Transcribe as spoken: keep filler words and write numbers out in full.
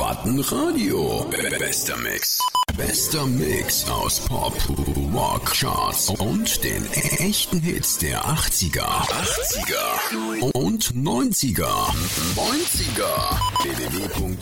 Wattenradio. Bester Mix. Bester Mix aus Pop, Rock, Charts und den echten Hits der achtziger, achtziger und neunziger. neunziger. w w w